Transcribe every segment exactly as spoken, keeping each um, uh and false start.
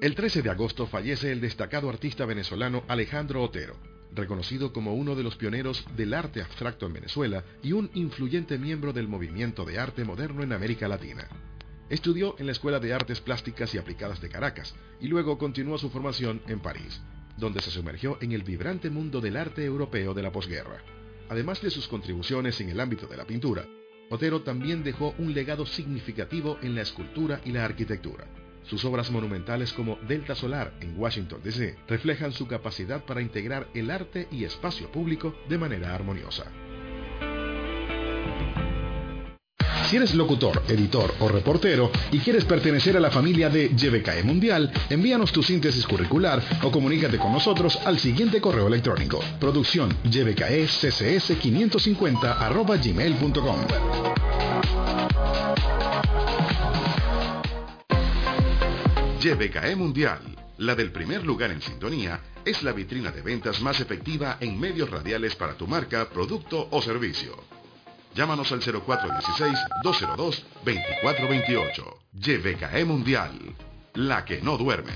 El trece de agosto fallece el destacado artista venezolano Alejandro Otero, reconocido como uno de los pioneros del arte abstracto en Venezuela y un influyente miembro del movimiento de arte moderno en América Latina. Estudió en la Escuela de Artes Plásticas y Aplicadas de Caracas y luego continuó su formación en París, donde se sumergió en el vibrante mundo del arte europeo de la posguerra. Además de sus contribuciones en el ámbito de la pintura, Otero también dejó un legado significativo en la escultura y la arquitectura. Sus obras monumentales como Delta Solar en Washington, D C reflejan su capacidad para integrar el arte y espacio público de manera armoniosa. Si eres locutor, editor o reportero y quieres pertenecer a la familia de Y V K E Mundial, envíanos tu síntesis curricular o comunícate con nosotros al siguiente correo electrónico: producción y v k e c c s quinientos cincuenta arroba gmail punto com. Y V K E Mundial, la del primer lugar en sintonía, es la vitrina de ventas más efectiva en medios radiales para tu marca, producto o servicio. Llámanos al cero cuatro uno seis, dos cero dos, dos cuatro dos ocho. Y V K E Mundial, la que no duerme.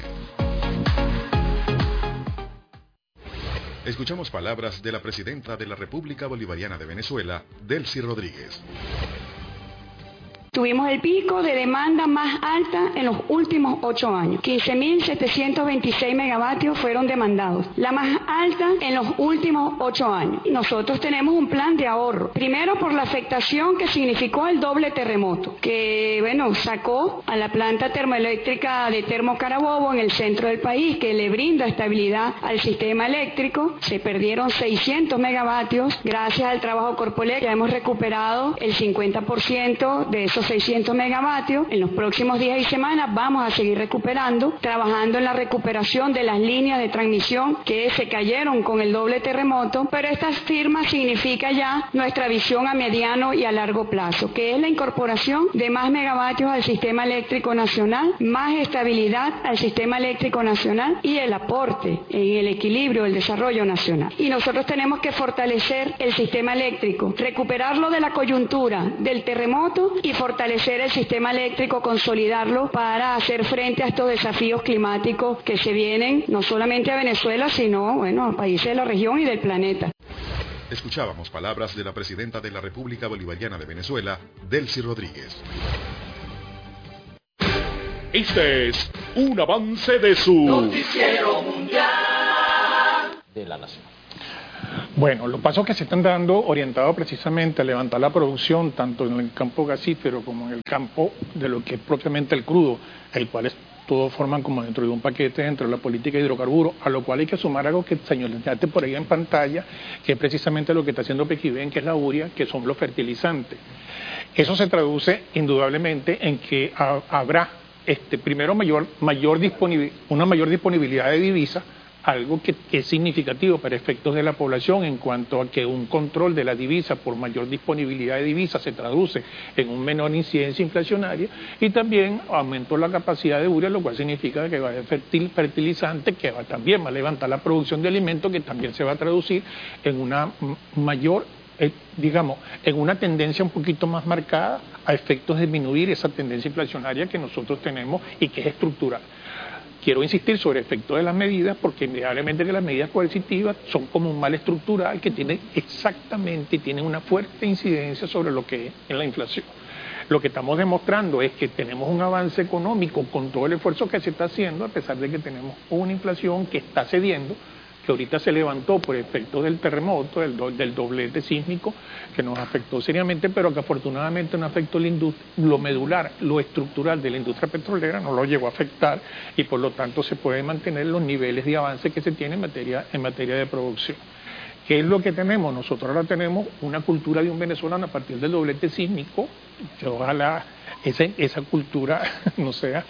Escuchamos palabras de la presidenta de la República Bolivariana de Venezuela, Delcy Rodríguez. Tuvimos el pico de demanda más alta en los últimos ocho años. quince mil setecientos veintiséis megavatios fueron demandados, la más alta en los últimos ocho años. Nosotros tenemos un plan de ahorro. Primero, por la afectación que significó el doble terremoto, que bueno, sacó a la planta termoeléctrica de Termo Carabobo en el centro del país, que le brinda estabilidad al sistema eléctrico. Se perdieron seiscientos megavatios. Gracias al trabajo Corpoelec ya hemos recuperado el cincuenta por ciento de esos seiscientos megavatios. En los próximos días y semanas vamos a seguir recuperando, trabajando en la recuperación de las líneas de transmisión que se cayeron con el doble terremoto, pero esta firma significa ya nuestra visión a mediano y a largo plazo, que es la incorporación de más megavatios al sistema eléctrico nacional, más estabilidad al sistema eléctrico nacional y el aporte en el equilibrio del desarrollo nacional. Y nosotros tenemos que fortalecer el sistema eléctrico, recuperarlo de la coyuntura del terremoto y fortalecer fortalecer el sistema eléctrico, consolidarlo para hacer frente a estos desafíos climáticos que se vienen no solamente a Venezuela, sino bueno, a países de la región y del planeta. Escuchábamos palabras de la presidenta de la República Bolivariana de Venezuela, Delcy Rodríguez. Este es un avance de su Noticiero Mundial de la Nación. Bueno, los pasos que se están dando orientados precisamente a levantar la producción tanto en el campo gasífero como en el campo de lo que es propiamente el crudo, el cual es, todos forman como dentro de un paquete dentro de la política de hidrocarburos, a lo cual hay que sumar algo que señalaste por ahí en pantalla, que es precisamente lo que está haciendo Pequiven, que es la urea, que son los fertilizantes. Eso se traduce indudablemente en que ha, habrá este, primero mayor, mayor disponibil, una mayor disponibilidad de divisas, algo que, que es significativo para efectos de la población en cuanto a que un control de la divisa por mayor disponibilidad de divisas se traduce en un menor incidencia inflacionaria, y también aumentó la capacidad de urea, lo cual significa que va a haber fertil, fertilizante que va, también va a levantar la producción de alimentos, que también se va a traducir en una mayor, eh, digamos, en una tendencia un poquito más marcada a efectos de disminuir esa tendencia inflacionaria que nosotros tenemos y que es estructural. Quiero insistir sobre el efecto de las medidas, porque indudablemente que las medidas coercitivas son como un mal estructural que tiene exactamente, tiene una fuerte incidencia sobre lo que es en la inflación. Lo que estamos demostrando es que tenemos un avance económico con todo el esfuerzo que se está haciendo, a pesar de que tenemos una inflación que está cediendo, que ahorita se levantó por efecto del terremoto, del, do, del doblete sísmico, que nos afectó seriamente, pero que afortunadamente no afectó la lo medular, lo estructural de la industria petrolera, no lo llegó a afectar, y por lo tanto se pueden mantener los niveles de avance que se tiene en materia, en materia de producción. ¿Qué es lo que tenemos? Nosotros ahora tenemos una cultura de un venezolano a partir del doblete sísmico, que ojalá esa, esa cultura no sea,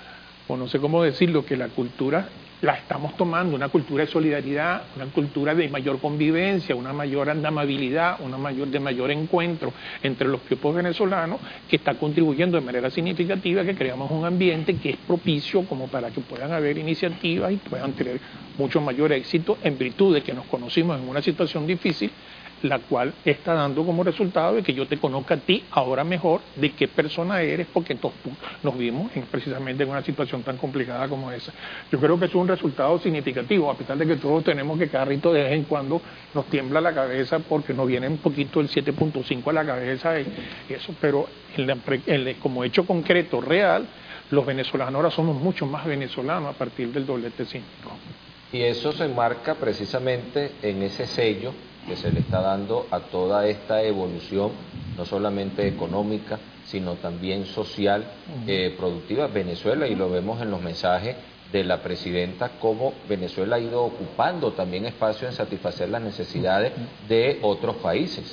o no sé cómo decirlo, que la cultura la estamos tomando, una cultura de solidaridad, una cultura de mayor convivencia, una mayor amabilidad, una mayor, de mayor encuentro entre los propios venezolanos, que está contribuyendo de manera significativa a que creamos un ambiente que es propicio como para que puedan haber iniciativas y puedan tener mucho mayor éxito, en virtud de que nos conocimos en una situación difícil la cual está dando como resultado de que yo te conozca a ti ahora mejor de qué persona eres, porque todos nos vimos en, precisamente en una situación tan complicada como esa. Yo creo que es un resultado significativo, a pesar de que todos tenemos que carrito de vez en cuando nos tiembla la cabeza porque nos viene un poquito el siete punto cinco a la cabeza y eso, pero en la, en, como hecho concreto, real, los venezolanos ahora somos mucho más venezolanos a partir del doblete sísmico. Y eso se enmarca precisamente en ese sello que se le está dando a toda esta evolución, no solamente económica, sino también social, eh, productiva. Venezuela, y lo vemos en los mensajes de la presidenta, cómo Venezuela ha ido ocupando también espacio en satisfacer las necesidades de otros países.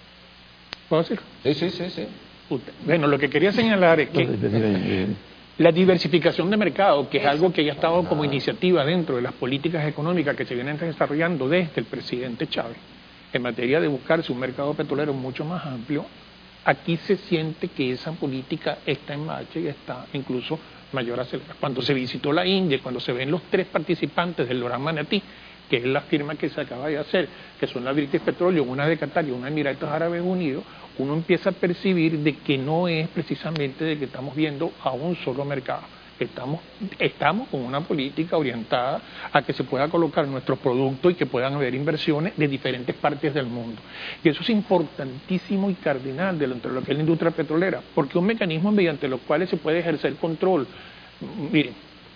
¿Puedo decir? Sí, sí, sí, sí. Bueno, lo que quería señalar es que la diversificación de mercado, que es algo que ya ha estado como iniciativa dentro de las políticas económicas que se vienen desarrollando desde el presidente Chávez, en materia de buscarse un mercado petrolero mucho más amplio, aquí se siente que esa política está en marcha y está incluso mayor aceleración. Cuando se visitó la India, cuando se ven los tres participantes del Loran Manatí, que es la firma que se acaba de hacer, que son la British Petroleum, una de Qatar y una de Emiratos Árabes Unidos, uno empieza a percibir de que no es precisamente de que estamos viendo a un solo mercado. Estamos, estamos con una política orientada a que se pueda colocar nuestros productos y que puedan haber inversiones de diferentes partes del mundo. Y eso es importantísimo y cardinal dentro de lo que es la industria petrolera, porque un mecanismo mediante los cuales se puede ejercer control. Miren,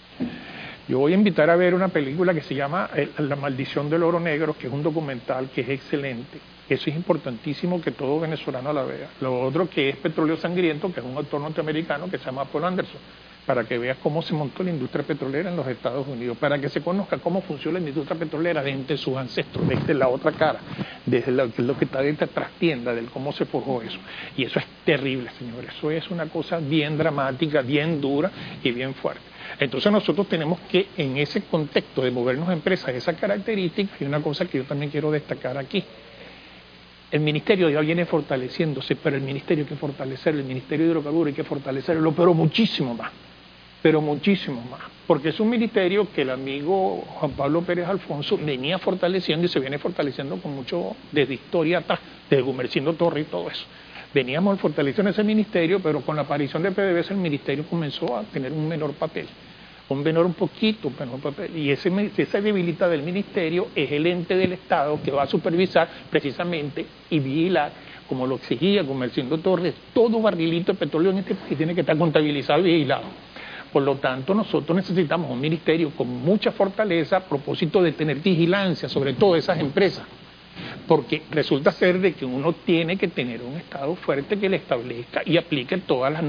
yo voy a invitar a ver una película que se llama La maldición del oro negro, que es un documental que es excelente. Eso es importantísimo que todo venezolano la vea. Lo otro que es Petróleo Sangriento, que es un autor norteamericano que se llama Paul Anderson, para que veas cómo se montó la industria petrolera en los Estados Unidos, para que se conozca cómo funciona la industria petrolera desde sus ancestros, desde la otra cara, desde lo, lo que está dentro de trastienda, de cómo se forjó eso. Y eso es terrible, señores. Eso es una cosa bien dramática, bien dura y bien fuerte. Entonces nosotros tenemos que, en ese contexto de movernos a empresas de esas características, y una cosa que yo también quiero destacar aquí, el ministerio ya viene fortaleciéndose, pero el ministerio hay que fortalecerlo, el ministerio de hidrocarburos hay que fortalecerlo, pero muchísimo más, pero muchísimo más, porque es un ministerio que el amigo Juan Pablo Pérez Alfonso venía fortaleciendo y se viene fortaleciendo con mucho desde historia atrás, desde Gumersindo Torre y todo eso. Veníamos fortaleciendo ese ministerio, pero con la aparición de P D V S el ministerio comenzó a tener un menor papel. Un menor un poquito, un menor papel. Y ese, esa debilidad del ministerio es el ente del Estado que va a supervisar precisamente y vigilar, como lo exigía Gumersindo Torres, todo barrilito de petróleo en este país tiene que estar contabilizado y vigilado. Por lo tanto, nosotros necesitamos un ministerio con mucha fortaleza a propósito de tener vigilancia sobre todas esas empresas. Porque resulta ser de que uno tiene que tener un Estado fuerte que le establezca y aplique todas las